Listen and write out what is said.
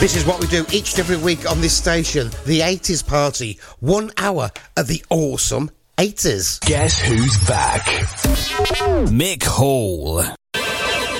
This is what we do each and every week on this station, the 80s Party. 1 hour of the awesome 80s. Guess who's back? Mick Hall.